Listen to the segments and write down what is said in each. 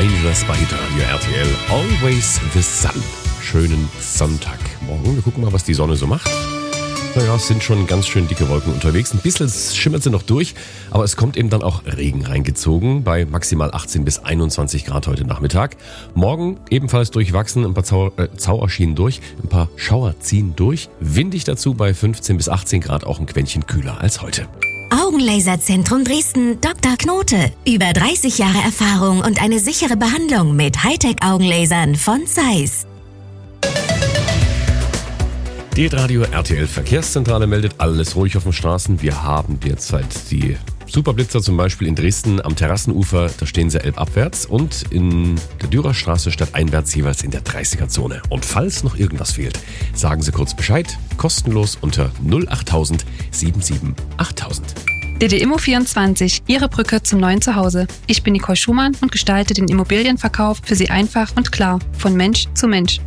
Strangers bei Radio RTL. Always the Sun. Schönen Sonntagmorgen. Wir gucken mal, was die Sonne so macht. Naja, es sind schon ganz schön dicke Wolken unterwegs. Ein bisschen schimmert sie noch durch, aber es kommt eben dann auch Regen reingezogen bei maximal 18 bis 21 Grad heute Nachmittag. Morgen ebenfalls durchwachsen, ein paar Schauer schienen durch, ein paar Schauer ziehen durch. Windig dazu bei 15 bis 18 Grad, auch ein Quäntchen kühler als heute. Augenlaserzentrum Dresden Dr. Knote. Über 30 Jahre Erfahrung und eine sichere Behandlung mit Hightech-Augenlasern von Zeiss. Die Radio RTL Verkehrszentrale meldet alles ruhig auf den Straßen. Wir haben derzeit die Superblitzer zum Beispiel in Dresden am Terrassenufer, da stehen sie elbabwärts und in der Dürerstraße stadteinwärts jeweils in der 30er-Zone. Und falls noch irgendwas fehlt, sagen Sie kurz Bescheid, kostenlos unter 08000 77 8000. DD Immo24, Ihre Brücke zum neuen Zuhause. Ich bin Nicole Schumann und gestalte den Immobilienverkauf für Sie einfach und klar, von Mensch zu Mensch.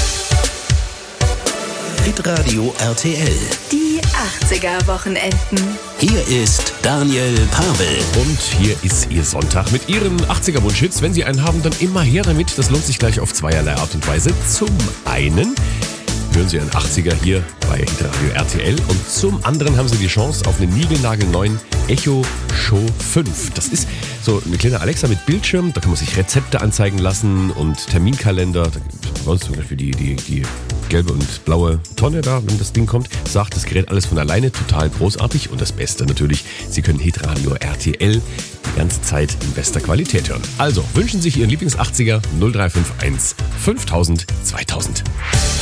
Hitradio RTL. Die 80er-Wochenenden. Hier ist Daniel Pavel. Und hier ist Ihr Sonntag mit Ihren 80er-Wunschhits. Wenn Sie einen haben, dann immer her damit. Das lohnt sich gleich auf zweierlei Art und Weise. Zum einen hören Sie einen 80er hier bei Hitradio RTL und zum anderen haben Sie die Chance auf einen niegelnagelneuen Echo Show 5. Das ist so eine kleine Alexa mit Bildschirm, da kann man sich Rezepte anzeigen lassen und Terminkalender. Da gibt es bei uns zum Beispiel die gelbe und blaue Tonne da, wenn das Ding kommt. Sagt das Gerät alles von alleine, total großartig. Und das Beste natürlich, Sie können Hitradio RTL die ganze Zeit in bester Qualität hören. Also wünschen Sie sich Ihren Lieblings-80er 0351 5000 2000.